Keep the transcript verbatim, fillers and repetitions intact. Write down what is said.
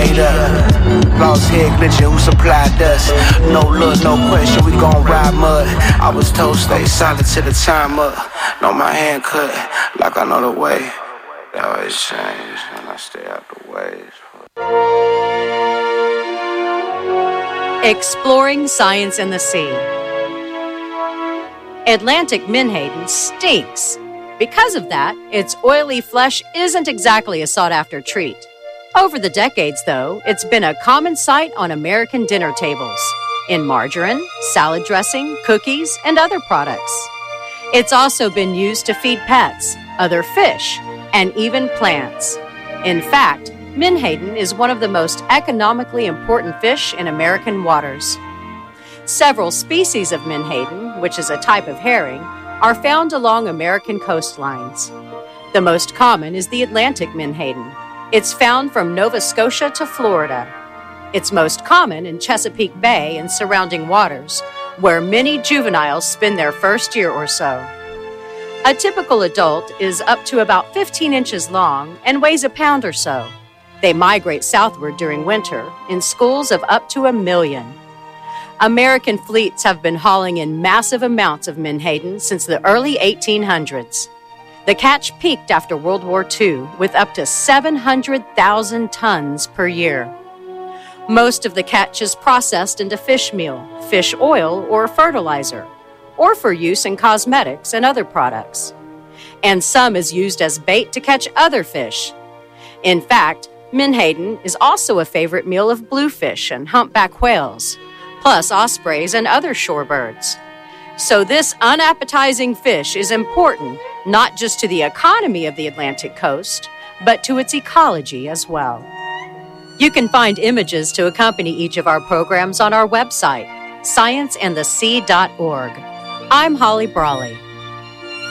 made up. Lost head glitching, who supplied us? No look, no question, we gon' ride mud. I was told stay solid till the time up. Know my hand cut, like I know the way. They always change, and I stay out the ways. Exploring science in the sea. Atlantic menhaden stinks. Because of that, its oily flesh isn't exactly a sought-after treat. Over the decades, though, it's been a common sight on American dinner tables, in margarine, salad dressing, cookies, and other products. It's also been used to feed pets, other fish, and even plants. In fact, menhaden is one of the most economically important fish in American waters. Several species of menhaden, which is a type of herring, are found along American coastlines. The most common is the Atlantic menhaden. It's found from Nova Scotia to Florida. It's most common in Chesapeake Bay and surrounding waters, where many juveniles spend their first year or so. A typical adult is up to about fifteen inches long and weighs a pound or so. They migrate southward during winter in schools of up to a million. American fleets have been hauling in massive amounts of menhaden since the early eighteen hundreds. The catch peaked after World War Two with up to seven hundred thousand tons per year. Most of the catch is processed into fish meal, fish oil, or fertilizer, or for use in cosmetics and other products. And some is used as bait to catch other fish. In fact, menhaden is also a favorite meal of bluefish and humpback whales, plus ospreys and other shorebirds. So this unappetizing fish is important not just to the economy of the Atlantic coast, but to its ecology as well. You can find images to accompany each of our programs on our website, science and the sea dot org. I'm Holly Brawley.